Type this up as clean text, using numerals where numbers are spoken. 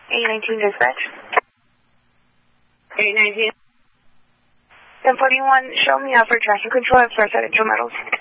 819 dispatch. 819. 1041, show me for traction control at Farside Intro Metals.